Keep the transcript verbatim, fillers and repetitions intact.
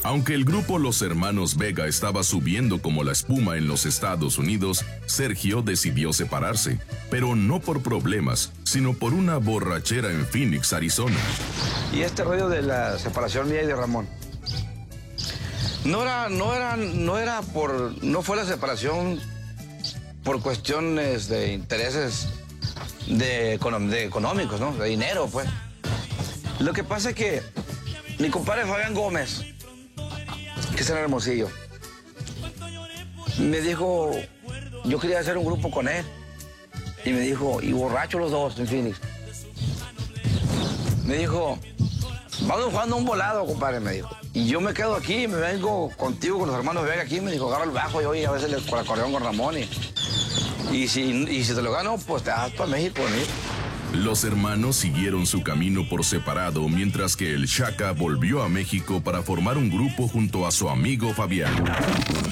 Aunque el grupo Los Hermanos Vega estaba subiendo como la espuma en los Estados Unidos, Sergio decidió separarse, pero no por problemas, sino por una borrachera en Phoenix, Arizona. Y este rollo de la separación mía y de Ramón, no era, no era, no era por, no fue la separación por cuestiones de intereses de, de económicos, ¿no? De dinero, pues. Lo que pasa es que mi compadre Fabián Gómez, que es en Hermosillo, me dijo, yo quería hacer un grupo con él. Y me dijo, y borrachos los dos en Phoenix. Me dijo, vamos jugando un volado, compadre, me dijo. Y yo me quedo aquí, me vengo contigo, con los hermanos Vega aquí, me dijo, agarra el bajo y oye, a veces le con el acordeón con Ramón. Y, y, si, y si te lo gano, pues te vas para México, ¿no? Los hermanos siguieron su camino por separado, mientras que el Chaca volvió a México para formar un grupo junto a su amigo Fabián.